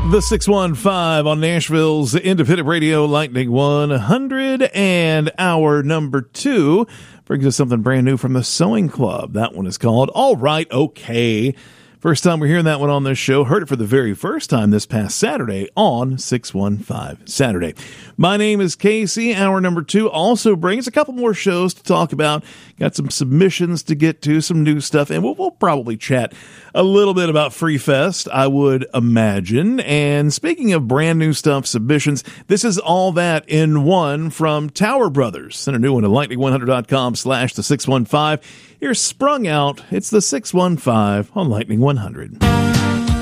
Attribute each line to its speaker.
Speaker 1: The 615 on Nashville's Independent Radio Lightning 100, and hour number 2 brings us something brand new from the Sewing Club. That one is called All Right, Okay. First time we're hearing that one on this show. Heard it for the very first time this past Saturday on 615 Saturday. My name is Casey. Hour number 2 also brings a couple more shows to talk about. Got some submissions to get to, some new stuff, and we'll probably chat a little bit about Free Fest, I would imagine. And speaking of brand new stuff, submissions, this is all that in one from Tower Brothers. Send a new one to lightning100.com/the615. Here's Sprung Out. It's the 615 on Lightning 100.